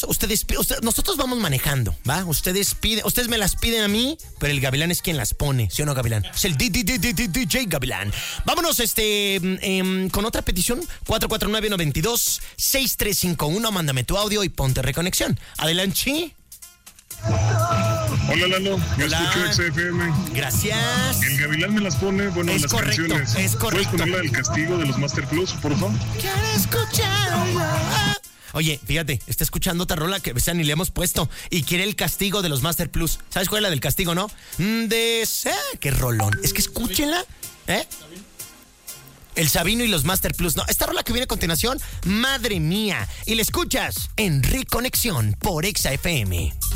Nosotros vamos manejando, ¿va? Ustedes me las piden a mí, pero el Gavilán es quien las pone, ¿sí o no, Gavilán? Es el DJ Gavilán. Vámonos, con otra petición, 449-92-6351. Mándame tu audio y ponte reconexión. Adelante. Hola, Lalo, yo escucho XFM. Gracias. El Gavilán me las pone, bueno, es las correcto, canciones. Es correcto. ¿Puedes ponerla del castigo de los Master Plus, por favor? Quiero escucharlo. Oye, fíjate, está escuchando otra rola que ni le hemos puesto y quiere el castigo de los Master Plus. ¿Sabes cuál es la del castigo, no? ¡Qué rolón! Es que escúchenla, ¿eh? El Sabino y los Master Plus. No, esta rola que viene a continuación, madre mía. Y la escuchas en Reconexión por Exa FM.